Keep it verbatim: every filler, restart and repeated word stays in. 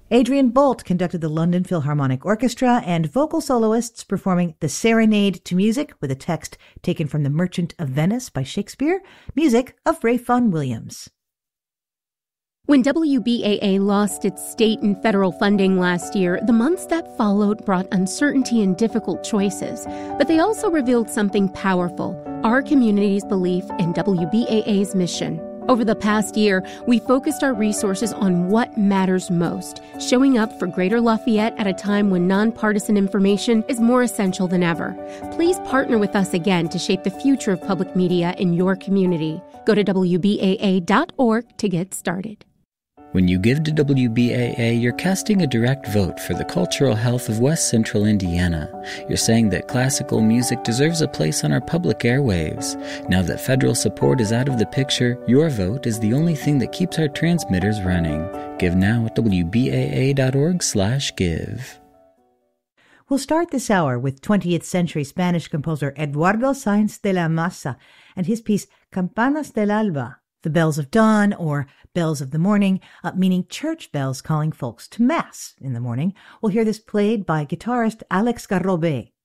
Adrian Bolt conducted the London Philharmonic Orchestra and vocal soloists performing The Serenade to Music with a text taken from The Merchant of Venice by Shakespeare, music of Ray Vaughan Williams. When W B A A lost its state and federal funding last year, the months that followed brought uncertainty and difficult choices. But they also revealed something powerful, our community's belief in W B A A's mission. Over the past year, we focused our resources on what matters most, showing up for Greater Lafayette at a time when nonpartisan information is more essential than ever. Please partner with us again to shape the future of public media in your community. Go to W B A A dot org to get started. When you give to W B A A, you're casting a direct vote for the cultural health of West Central Indiana. You're saying that classical music deserves a place on our public airwaves. Now that federal support is out of the picture, your vote is the only thing that keeps our transmitters running. Give now at W B A A dot org slash give. We'll start this hour with twentieth century Spanish composer Eduardo Sáenz de la Maza and his piece Campanas del Alba, the bells of dawn, or bells of the morning, uh, meaning church bells calling folks to Mass in the morning. We'll hear this played by guitarist Alex Garrobe.